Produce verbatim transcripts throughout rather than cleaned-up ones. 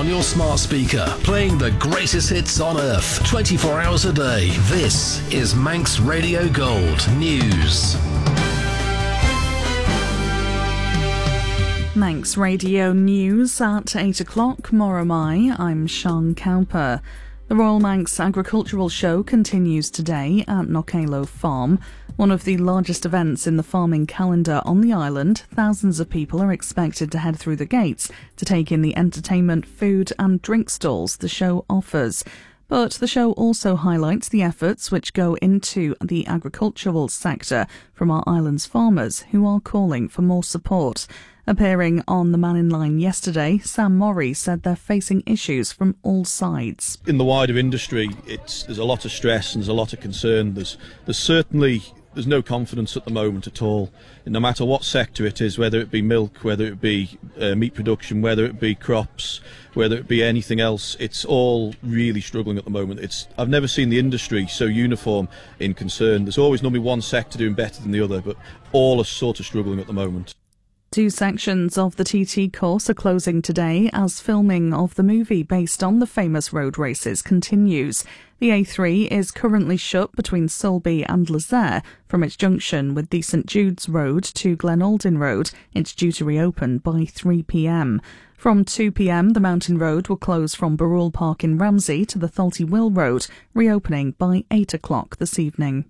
on your smart speaker, playing the greatest hits on earth, twenty-four hours a day. This is Manx Radio Gold News. Manx Radio News at eight o'clock. Moromai, I'm Sean Cowper. The Royal Manx Agricultural Show continues today at Knockalow Farm. One of the largest events in the farming calendar on the island, thousands of people are expected to head through the gates to take in the entertainment, food and drink stalls the show offers. But the show also highlights the efforts which go into the agricultural sector from our island's farmers who are calling for more support. Appearing on The Man in Line yesterday, Sam Morrie said they're facing issues from all sides. In the wider industry, it's, there's a lot of stress and there's a lot of concern. There's, there's certainly there's no confidence at the moment at all. And no matter what sector it is, whether it be milk, whether it be uh, meat production, whether it be crops, whether it be anything else, it's all really struggling at the moment. It's I've never seen the industry so uniform in concern. There's always normally one sector doing better than the other, but all are sort of struggling at the moment. Two sections of the T T course are closing today as filming of the movie based on the famous road races continues. The A three is currently shut between Sulby and Lezayre from its junction with the St Jude's Road to Glen Aldin Road. It's due to reopen by three p m. From two p m, the Mountain Road will close from Barrule Park in Ramsey to the Thalty Will Road, reopening by eight o'clock this evening.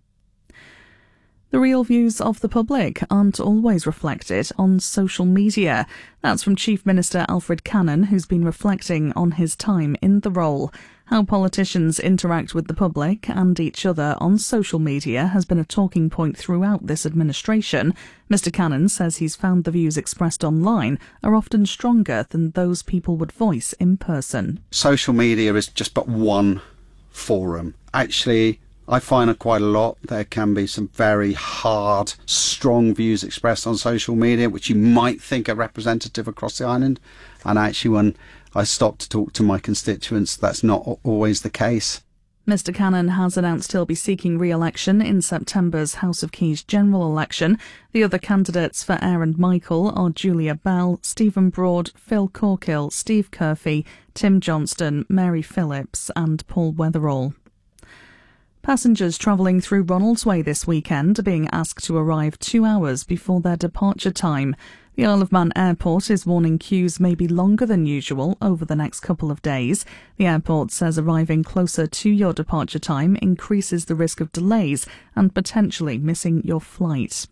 The real views of the public aren't always reflected on social media. That's from Chief Minister Alfred Cannon, who's been reflecting on his time in the role. How politicians interact with the public and each other on social media has been a talking point throughout this administration. Mister Cannon says he's found the views expressed online are often stronger than those people would voice in person. Social media is just but one forum. Actually, I find it quite a lot. There can be some very hard, strong views expressed on social media, which you might think are representative across the island. And actually, when I stop to talk to my constituents, that's not always the case. Mister Cannon has announced he'll be seeking re-election in September's House of Keys general election. The other candidates for Ayr and Michael are Julia Bell, Stephen Broad, Phil Corkill, Steve Curfey, Tim Johnston, Mary Phillips and Paul Weatherall. Passengers travelling through Ronaldsway this weekend are being asked to arrive two hours before their departure time. The Isle of Man Airport is warning queues may be longer than usual over the next couple of days. The airport says arriving closer to your departure time increases the risk of delays and potentially missing your flight.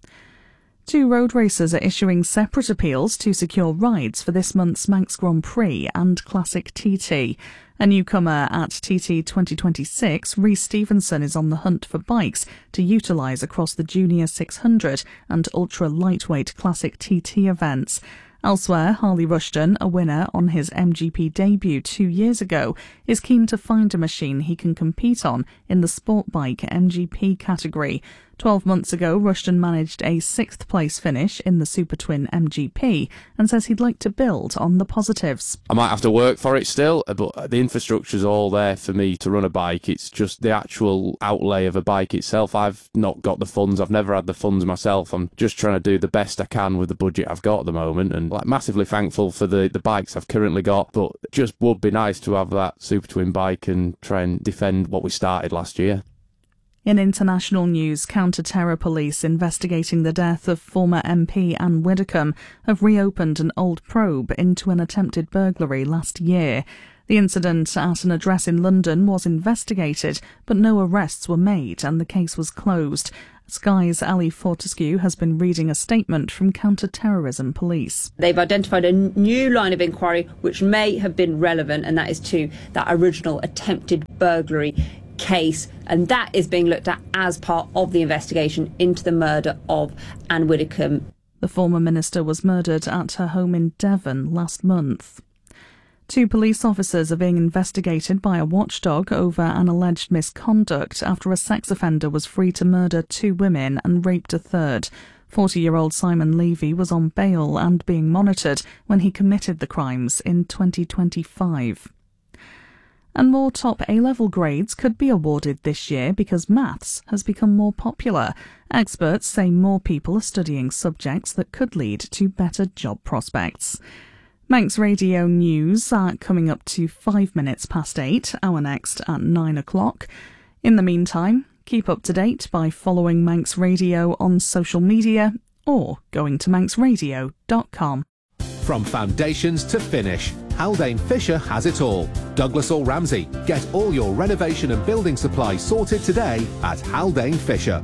Two road racers are issuing separate appeals to secure rides for this month's Manx Grand Prix and Classic T T. A newcomer at T T twenty twenty-six, Rhys Stevenson is on the hunt for bikes to utilise across the Junior six hundred and ultra-lightweight Classic T T events. Elsewhere, Harley Rushton, a winner on his M G P debut two years ago, is keen to find a machine he can compete on in the sport bike M G P category. Twelve months ago, Rushton managed a sixth place finish in the Super Twin M G P and says he'd like to build on the positives. I might have to work for it still, but the infrastructure's all there for me to run a bike. It's just the actual outlay of a bike itself. I've not got the funds. I've never had the funds myself. I'm just trying to do the best I can with the budget I've got at the moment, and like massively thankful for the, the bikes I've currently got, but just would be nice to have that Super Twin bike and try and defend what we started last year. In international news, counter-terror police investigating the death of former M P Anne Widdecombe have reopened an old probe into an attempted burglary last year. The incident at an address in London was investigated, but no arrests were made and the case was closed. Sky's Ali Fortescue has been reading a statement from counter-terrorism police. They've identified a new line of inquiry which may have been relevant, and that is to that original attempted burglary case, and that is being looked at as part of the investigation into the murder of Anne Widdecombe. The former minister was murdered at her home in Devon last month. Two police officers are being investigated by a watchdog over an alleged misconduct after a sex offender was free to murder two women and raped a third. forty-year-old Simon Levy was on bail and being monitored when he committed the crimes in twenty twenty-five. And more top A-level grades could be awarded this year because maths has become more popular. Experts say more people are studying subjects that could lead to better job prospects. Manx Radio News are coming up to five minutes past eight, our next at nine o'clock. In the meantime, keep up to date by following Manx Radio on social media or going to manx radio dot com. From foundations to finish, Haldane Fisher has it all. Douglas or Ramsey, get all your renovation and building supplies sorted today at Haldane Fisher.